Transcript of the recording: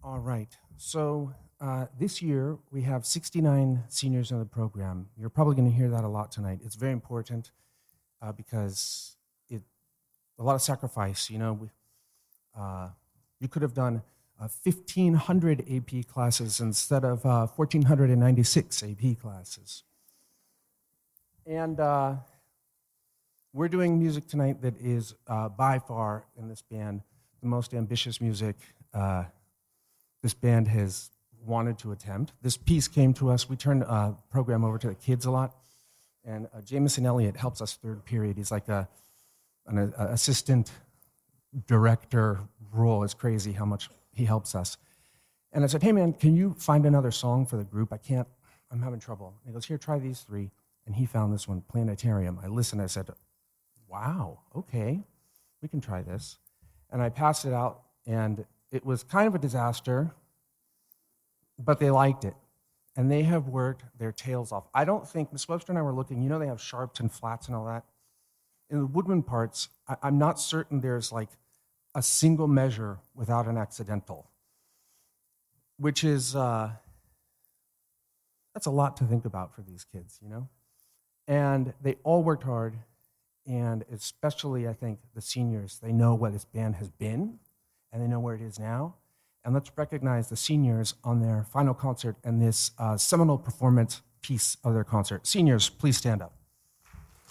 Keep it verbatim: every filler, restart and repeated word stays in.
All right. So uh, this year we have sixty-nine seniors in the program. You're probably going to hear that a lot tonight. It's very important uh, because it a lot of sacrifice. You know, we, uh, you could have done uh, fifteen hundred A P classes instead of uh, one thousand four hundred ninety-six A P classes. And uh, we're doing music tonight that is uh, by far in this band the most ambitious music uh, this band has wanted to attempt. This piece came to us. We turned the uh, program over to the kids a lot, and uh, Jameson Elliott helps us third period. He's like a, an a, assistant director role. It's crazy how much he helps us. And I said, hey, man, can you find another song for the group? I can't, I'm having trouble. And he goes, here, try these three. And he found this one, Planetarium. I listened, I said, wow, okay, we can try this. And I passed it out, and it was kind of a disaster, but they liked it. And they have worked their tails off. I don't think, Miz Webster and I were looking, you know they have sharps and flats and all that? In the woodwind parts, I, I'm not certain there's like a single measure without an accidental, which is, uh, that's a lot to think about for these kids, you know? And they all worked hard, and especially, I think, the seniors, they know what this band has been, and they know where it is now. And let's recognize the seniors on their final concert and this uh, seminal performance piece of their concert. Seniors, please stand up.